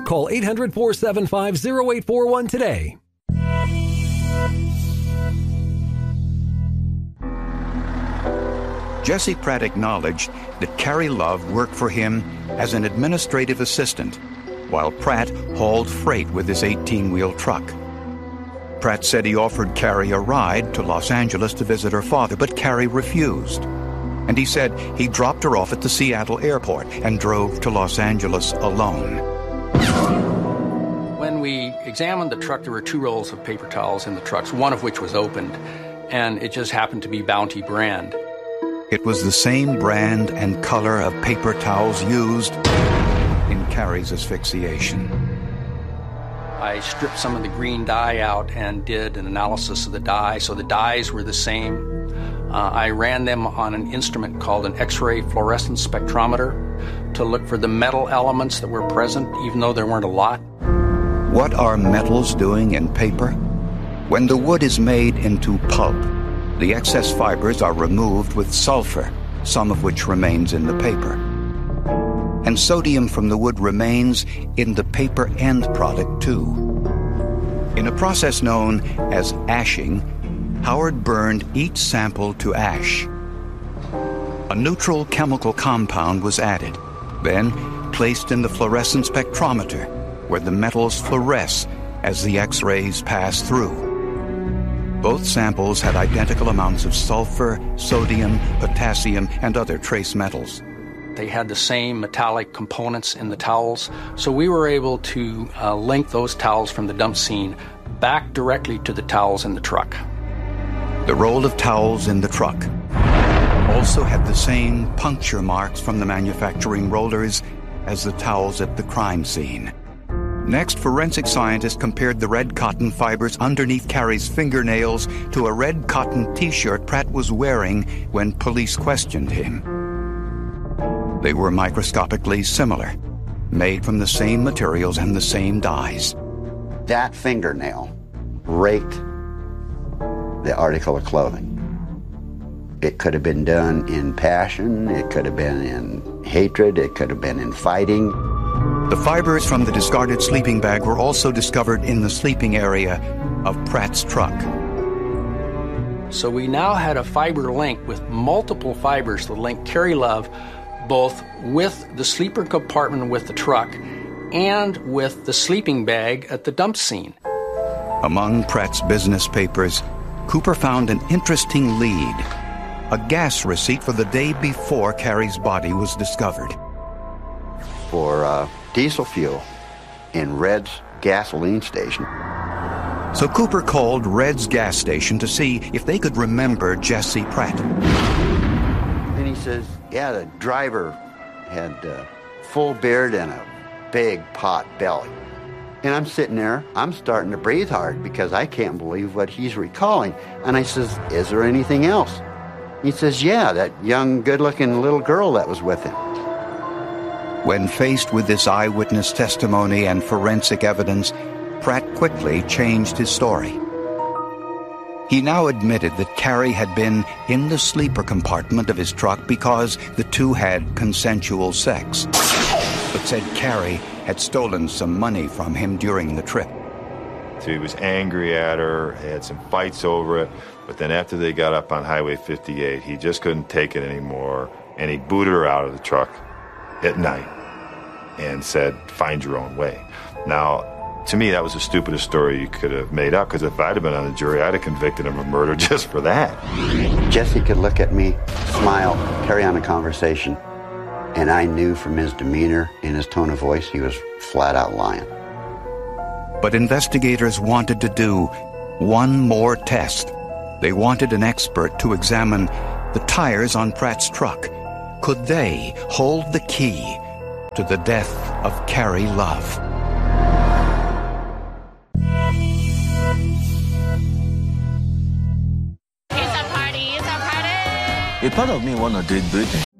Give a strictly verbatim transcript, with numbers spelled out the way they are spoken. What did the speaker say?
Call eight hundred, four seven five, zero eight four one today. Jesse Pratt acknowledged that Carrie Love worked for him as an administrative assistant, while Pratt hauled freight with his eighteen-wheel truck. Pratt said he offered Carrie a ride to Los Angeles to visit her father, but Carrie refused. And he said he dropped her off at the Seattle airport and drove to Los Angeles alone. When we examined the truck, there were two rolls of paper towels in the trucks, one of which was opened, and it just happened to be Bounty brand. It was the same brand and color of paper towels used in Carrie's asphyxiation. I stripped some of the green dye out and did an analysis of the dye, so the dyes were the same. Uh, I ran them on an instrument called an X-ray fluorescence spectrometer to look for the metal elements that were present, even though there weren't a lot. What are metals doing in paper? When the wood is made into pulp, the excess fibers are removed with sulfur, some of which remains in the paper. And sodium from the wood remains in the paper end product too. In a process known as ashing, Howard burned each sample to ash. A neutral chemical compound was added, then placed in the fluorescence spectrometer, where the metals fluoresce as the X-rays pass through. Both samples had identical amounts of sulfur, sodium, potassium, and other trace metals. They had the same metallic components in the towels, so we were able to uh, link those towels from the dump scene back directly to the towels in the truck. The roll of towels in the truck also had the same puncture marks from the manufacturing rollers as the towels at the crime scene. Next, forensic scientists compared the red cotton fibers underneath Carrie's fingernails to a red cotton T-shirt Pratt was wearing when police questioned him. They were microscopically similar, made from the same materials and the same dyes. That fingernail raked the article of clothing. It could have been done in passion, it could have been in hatred, it could have been in fighting. The fibers from the discarded sleeping bag were also discovered in the sleeping area of Pratt's truck. So we now had a fiber link with multiple fibers that linked Carrie Love both with the sleeper compartment with the truck and with the sleeping bag at the dump scene. Among Pratt's business papers, Cooper found an interesting lead, a gas receipt for the day before Carrie's body was discovered. For uh, diesel fuel in Red's gasoline station. So Cooper called Red's gas station to see if they could remember Jesse Pratt. And he says, yeah, the driver had a full beard and a big pot belly. And I'm sitting there, I'm starting to breathe hard because I can't believe what he's recalling. And I says, is there anything else? He says, yeah, that young, good-looking little girl that was with him. When faced with this eyewitness testimony and forensic evidence, Pratt quickly changed his story. He now admitted that Carrie had been in the sleeper compartment of his truck because the two had consensual sex, but said Carrie had stolen some money from him during the trip. So he was angry at her, had some fights over it, but then after they got up on Highway fifty-eight, he just couldn't take it anymore, and he booted her out of the truck at night and said, find your own way. Now, to me, that was the stupidest story you could have made up, because if I'd have been on the jury, I'd have convicted him of murder just for that. Jesse could look at me, smile, carry on a conversation, and I knew from his demeanor and his tone of voice he was flat out lying. But investigators wanted to do one more test. They wanted an expert to examine the tires on Pratt's truck. Could they hold the key to the death of Carrie Love? A part of me want to date Britney.